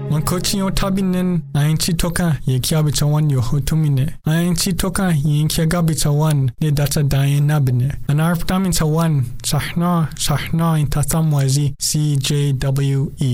Mankochi otabinen ainchi toka ye kiabitawan yo hotumine. Ainchi toka ye kiagabitawan ne data dayen nabine. Anarptamin tawan sahna in tatamwazi CJWE.